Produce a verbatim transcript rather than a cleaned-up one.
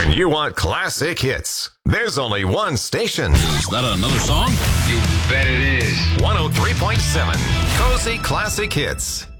When you want classic hits, there's only one station. Is that another song? You bet it is. one oh three point seven Cozy Classic Hits.